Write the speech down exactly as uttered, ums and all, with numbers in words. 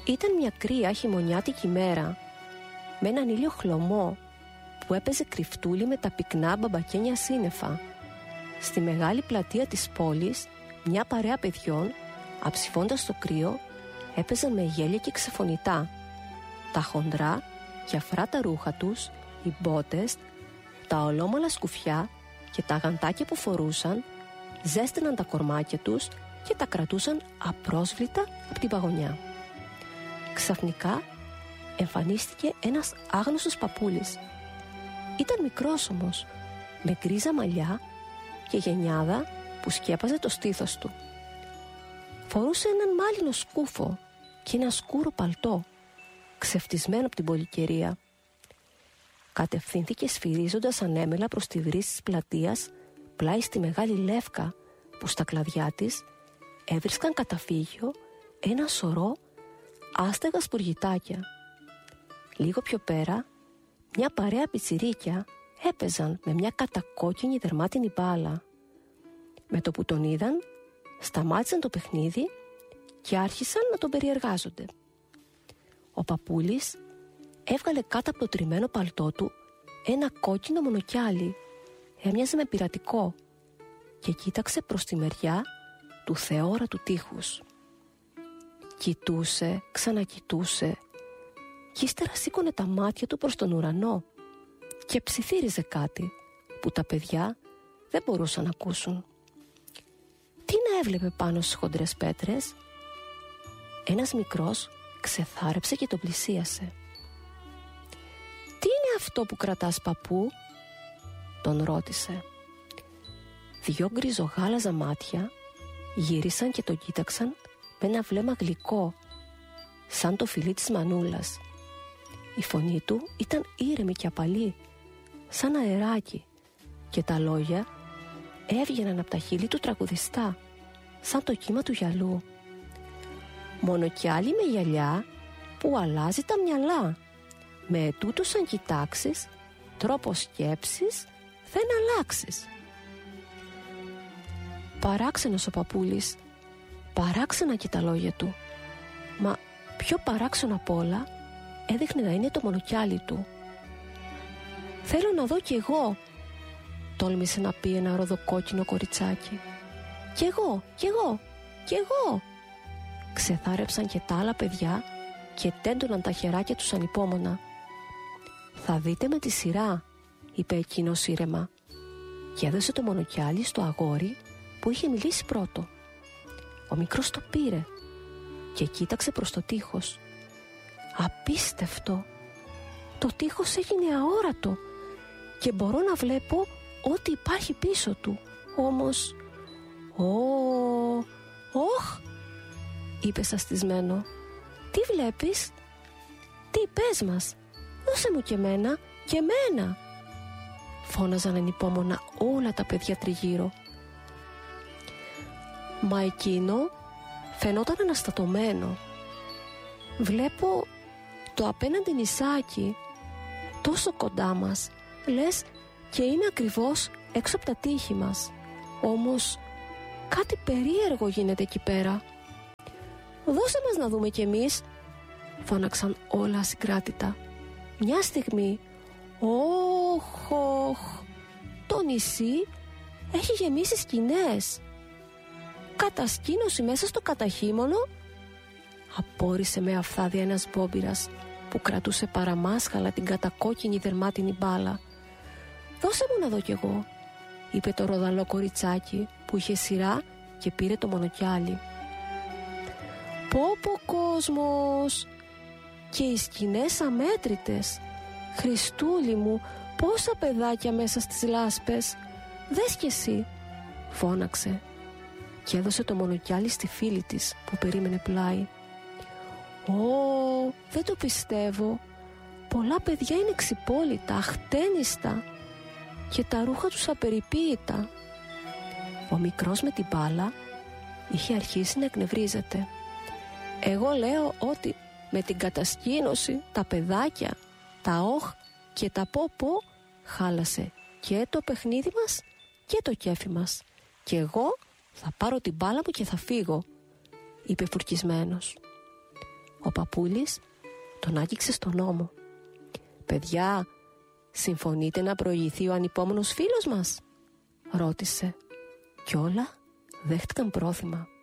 Ήταν μια κρύα χειμωνιάτικη μέρα με έναν ήλιο χλωμό που έπαιζε κρυφτούλη με τα πυκνά μπαμπακένια σύννεφα. Στη μεγάλη πλατεία της πόλης μια παρέα παιδιών, αψηφώντας το κρύο, έπαιζαν με γέλια και ξεφωνητά. Τα χοντρά και αφρά τα ρούχα τους, οι μπότες, τα ολόμαλα σκουφιά και τα γαντάκια που φορούσαν ζέστηναν τα κορμάκια τους και τα κρατούσαν απρόσβλητα από την παγωνιά. Ξαφνικά εμφανίστηκε ένας άγνωστος παππούλης. Ήταν μικρός όμως, με γκρίζα μαλλιά και γενιάδα που σκέπαζε το στήθος του. Φορούσε έναν μάλινο σκούφο και ένα σκούρο παλτό, ξεφτισμένο από την πολυκαιρία. Κατευθύνθηκε σφυρίζοντας ανέμελα προς τη βρύση της πλατείας, πλάι στη μεγάλη λεύκα που στα κλαδιά της έβρισκαν καταφύγιο ένα σωρό άστεγα σπουργητάκια. Λίγο πιο πέρα, μια παρέα πιτσιρίκια έπαιζαν με μια κατακόκκινη δερμάτινη μπάλα. Με το που τον είδαν, σταμάτησαν το παιχνίδι και άρχισαν να τον περιεργάζονται. Ο παππούλης έβγαλε κάτω από το τριμμένο παλτό του ένα κόκκινο μονοκιάλι, έμοιαζε με πειρατικό, και κοίταξε προς τη μεριά του θεόρατου τείχους. Κοιτούσε, ξανακοιτούσε κι ύστερα σήκωνε τα μάτια του προς τον ουρανό και ψιθύριζε κάτι που τα παιδιά δεν μπορούσαν να ακούσουν. Τι να έβλεπε πάνω στις χοντρές πέτρες? Ένας μικρός ξεθάρεψε και τον πλησίασε. «Τι είναι αυτό που κρατάς, παππού?» τον ρώτησε. Δυο γκριζογάλαζα μάτια γύρισαν και τον κοίταξαν με ένα βλέμμα γλυκό, σαν το φιλί της μανούλας. Η φωνή του ήταν ήρεμη και απαλή, σαν αεράκι, και τα λόγια έβγαιναν από τα χείλη του τραγουδιστά, σαν το κύμα του γυαλού. «Μόνο κι άλλη με γυαλιά που αλλάζει τα μυαλά. Με ετούτους αν κοιτάξεις, τρόπο σκέψης δεν αλλάξεις». Παράξενος ο παππούλης, παράξενα και τα λόγια του, μα πιο παράξενο απ' όλα έδειχνε να είναι το μονοκιάλι του. «Θέλω να δω κι εγώ», τόλμησε να πει ένα ροδοκόκκινο κοριτσάκι. «Κι εγώ, κι εγώ, κι εγώ», ξεθάρεψαν και τα άλλα παιδιά και τέντωναν τα χεράκια τους ανυπόμονα. «Θα δείτε με τη σειρά», είπε εκείνος ήρεμα, και έδωσε το μονοκιάλι στο αγόρι που είχε μιλήσει πρώτο. Ο μικρός το πήρε και κοίταξε προς το τείχος. «Απίστευτο! Το τείχος έγινε αόρατο και μπορώ να βλέπω ό,τι υπάρχει πίσω του. Όμως... Ω, όχ», είπε σαστισμένο. «Τι βλέπεις? Τι, πες μας, δώσε μου και εμένα, και εμένα», φώναζαν ανυπόμονα όλα τα παιδιά τριγύρω. Μα εκείνο φαινόταν αναστατωμένο. «Βλέπω το απέναντι νησάκι τόσο κοντά μας, λες και είναι ακριβώς έξω από τα τείχη μας. Όμως κάτι περίεργο γίνεται εκεί πέρα». «Δώσε μας να δούμε κι εμείς», φώναξαν όλα ασυγκράτητα. «Μια στιγμή, όχ, όχ, το νησί έχει γεμίσει σκηνές. Κατασκήνωση μέσα στο καταχύμωνο», απόρρισε με αφθάδια ένας μπόμπυρας που κρατούσε παραμάσχαλα την κατακόκκινη δερμάτινη μπάλα. «Δώσε μου να δω κι εγώ», είπε το ροδαλό κοριτσάκι που είχε σειρά και πήρε το μονοκιάλι. «Πω πω κόσμος, και οι σκηνές αμέτρητες. Χριστούλη μου, πόσα παιδάκια μέσα στις λάσπες. Δες κι εσύ», φώναξε και έδωσε το μονοκιάλι στη φίλη της που περίμενε πλάι. «Ω, δεν το πιστεύω. Πολλά παιδιά είναι ξυπόλυτα, αχτένιστα και τα ρούχα τους απεριποίητα». Ο μικρός με την μπάλα είχε αρχίσει να εκνευρίζεται. «Εγώ λέω ότι με την κατασκήνωση τα παιδάκια, τα όχ και τα πω πω χάλασε και το παιχνίδι μας και το κέφι μας. Και εγώ θα πάρω την μπάλα μου και θα φύγω», είπε φουρκισμένος. Ο παππούλης τον άγγιξε στον ώμο. «Παιδιά, συμφωνείτε να προηγηθεί ο ανυπόμονος φίλος μας?» ρώτησε. Κι όλα δέχτηκαν πρόθυμα.